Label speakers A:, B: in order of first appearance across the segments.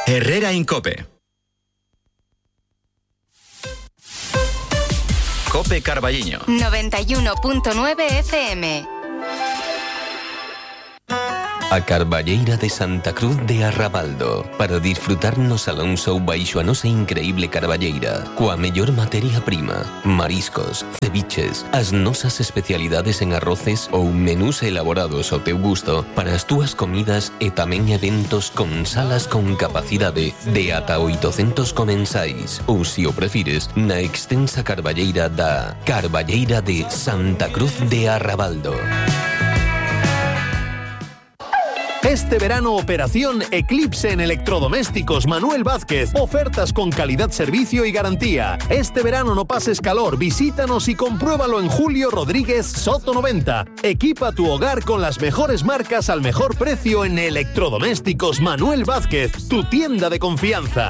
A: Herrera Incope. Cope Carballiño.
B: 91.9 FM.
C: A Carballeira de Santa Cruz de Arrabaldo, para disfrutar no Alonso baixo a nosa increíble carballeira, coa mellor materia prima, mariscos, ceviches, as nosas especialidades en arroces ou menús elaborados ao teu gusto para as túas comidas e tamén eventos con salas con capacidade de ata 800 comensais, ou se o prefires, na extensa carballeira da Carballeira de Santa Cruz de Arrabaldo.
D: Este verano, operación Eclipse en electrodomésticos Manuel Vázquez. Ofertas con calidad, servicio y garantía. Este verano no pases calor, visítanos y compruébalo en Julio Rodríguez Soto 90. Equipa tu hogar con las mejores marcas al mejor precio en electrodomésticos Manuel Vázquez, tu tienda de confianza.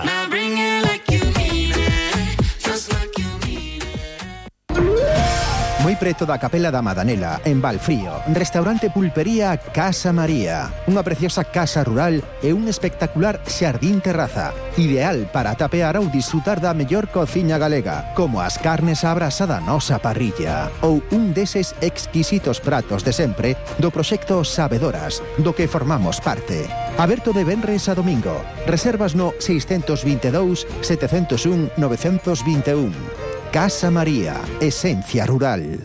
E: Moi preto da Capela da Madanela, en Valfrío, restaurante pulpería Casa María. Unha preciosa casa rural e un espectacular xardín terraza. Ideal para tapear ou disfrutar da mellor cociña galega, como as carnes á brasa da nosa parrilla. Ou un deses exquisitos pratos de sempre do proxecto Sabedoras, do que formamos parte. Aberto de venres a domingo. Reservas no 622 701 921. Casa María, esencia rural.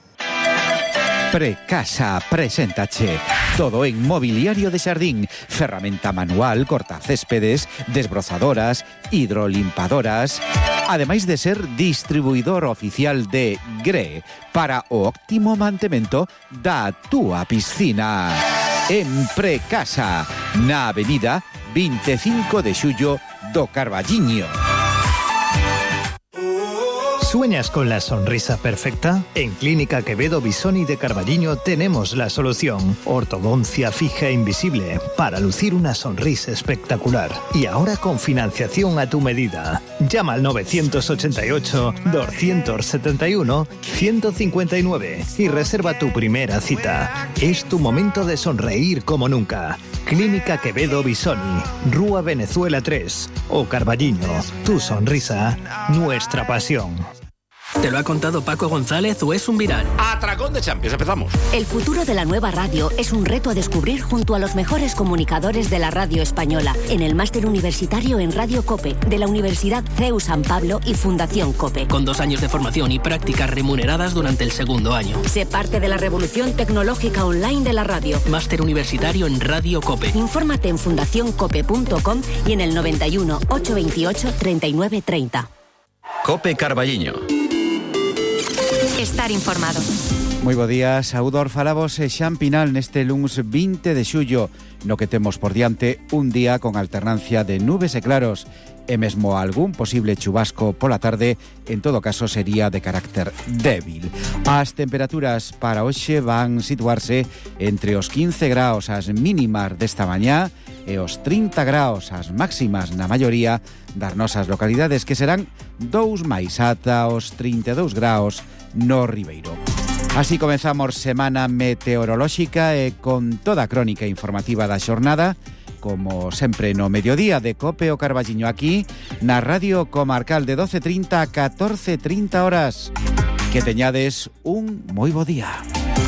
E: Precasa preséntache todo en mobiliario de xardín, ferramenta manual, cortacéspedes, desbrozadoras, hidrolimpadoras, ademais de ser distribuidor oficial de GRE para o óptimo mantemento da túa piscina. En Precasa, na avenida 25 de Xullo do Carballiño.
F: ¿Sueñas con la sonrisa perfecta? En Clínica Quevedo Bisoni de Carballiño tenemos la solución. Ortodoncia fija e invisible para lucir una sonrisa espectacular. Y ahora con financiación a tu medida. Llama al 988-271-159 y reserva tu primera cita. Es tu momento de sonreír como nunca. Clínica Quevedo Bisoni, Rúa Venezuela 3 o Carballiño. Tu sonrisa, nuestra pasión.
G: ¿Te lo ha contado Paco González o es un viral?
H: Atracón de Champions, empezamos.
I: El futuro de la nueva radio es un reto a descubrir junto a los mejores comunicadores de la radio española en el máster universitario en Radio COPE de la Universidad CEU San Pablo y Fundación COPE.
G: Con 2 años de formación y prácticas remuneradas durante el segundo año.
I: Sé parte de la revolución tecnológica online de la radio.
G: Máster universitario en Radio COPE.
I: Infórmate en fundacioncope.com y en el 91 828 39 30.
A: Cope Carballiño.
B: Estar informado.
E: Moi bo día, saúdo falabos e Xampinal neste luns 20 de xullo, no que temos por diante un día con alternancia de nubes e claros e mesmo algún posible chubasco pola tarde, en todo caso sería de carácter débil. As temperaturas para hoxe van situarse entre os 15 graus as mínimas desta mañá e os 30 graus as máximas na maioría das nosas localidades, que serán 2 máis ata os 32 graus no Ribeiro. Así comenzamos semana meteorolóxica e con toda a crónica informativa da xornada, como sempre no mediodía de Cope o Carballiño, aquí na Radio Comarcal de 12:30 a 14:30 horas. Que teñades un moi bo día.